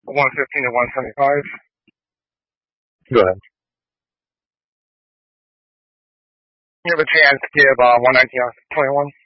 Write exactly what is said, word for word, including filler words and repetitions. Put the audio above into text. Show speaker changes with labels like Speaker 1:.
Speaker 1: one fifteen to one seventy-five.
Speaker 2: Go ahead.
Speaker 1: You have a chance to give uh, one nineteen off twenty-one.